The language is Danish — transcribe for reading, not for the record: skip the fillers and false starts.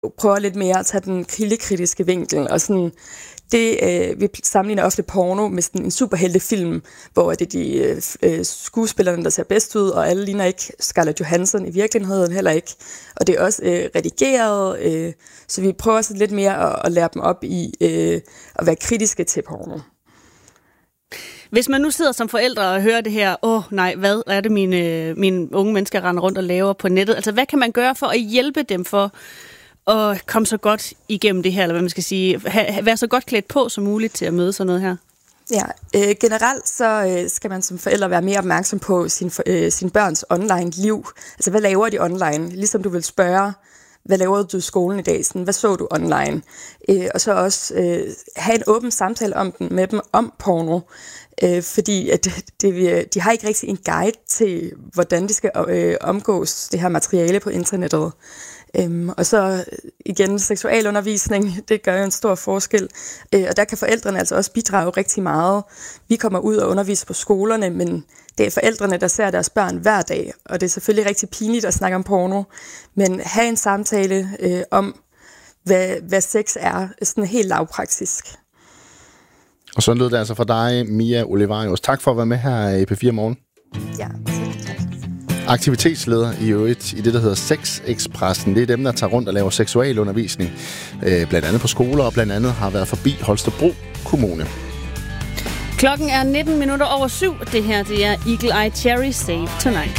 prøver lidt mere at tage den kildekritiske vinkel, og sådan, vi sammenligner ofte porno med sådan en superheltefilm, hvor det er de skuespillerne, der ser bedst ud, og alle ligner ikke Scarlett Johansson i virkeligheden heller ikke. Og det er også redigeret, så vi prøver så lidt mere at lære dem op i at være kritiske til porno. Hvis man nu sidder som forældre og hører det her, nej, hvad er det mine unge mennesker render rundt og laver på nettet? Altså, hvad kan man gøre for at hjælpe dem for at komme så godt igennem det her, eller hvad man skal sige, være så godt klædt på som muligt til at møde sådan noget her? Ja, generelt så skal man som forælder være mere opmærksom på sin børns online-liv. Altså, hvad laver de online? Ligesom du vil spørge, hvad laver du i skolen i dag? Sådan, hvad så du online? Og så også have en åben samtale med dem om porno. Fordi at de har ikke rigtig en guide til, hvordan de skal omgås det her materiale på internettet. Og så igen, seksualundervisning, det gør jo en stor forskel. Og der kan forældrene altså også bidrage rigtig meget. Vi kommer ud og underviser på skolerne, men det er forældrene, der ser deres børn hver dag. Og det er selvfølgelig rigtig pinligt at snakke om porno. Men have en samtale om, hvad sex er, sådan helt lavpraktisk. Og så lød det altså fra dig, Mia Olivarius. Tak for at være med her i P4 Morgen. Ja, tak. Aktivitetsleder i øvrigt i det, der hedder Sexekspressen. Det er dem, der tager rundt og laver seksualundervisning, blandt andet på skoler, og blandt andet har været forbi Holstebro Kommune. Klokken er 19:07. Det her, det er Eagle Eye Cherry Save Tonight.